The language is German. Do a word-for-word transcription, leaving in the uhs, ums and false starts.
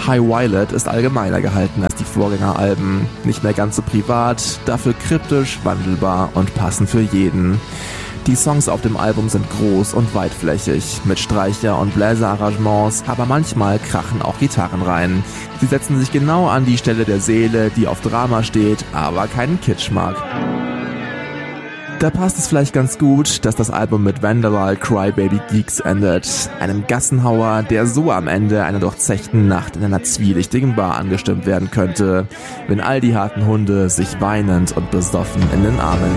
High Violet ist allgemeiner gehalten als die Vorgängeralben. Nicht mehr ganz so privat, dafür kryptisch, wandelbar und passend für jeden. Die Songs auf dem Album sind groß und weitflächig, mit Streicher- und Bläserarrangements, aber manchmal krachen auch Gitarren rein. Sie setzen sich genau an die Stelle der Seele, die auf Drama steht, aber keinen Kitsch mag. Da passt es vielleicht ganz gut, dass das Album mit Vandal Crybaby Geeks endet. Einem Gassenhauer, der so am Ende einer durchzechten Nacht in einer zwielichtigen Bar angestimmt werden könnte, wenn all die harten Hunde sich weinend und besoffen in den Armen